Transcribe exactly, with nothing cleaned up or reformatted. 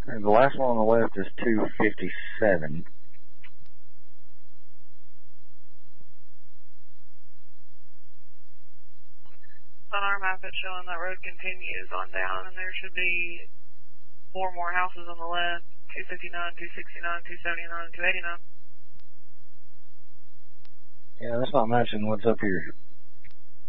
And the last one on the left is two fifty-seven. On our map, it's showing that road continues on down, and there should be four more houses on the left: two fifty-nine, two sixty-nine, two seventy-nine, two eighty-nine. Yeah, that's not matching what's up here.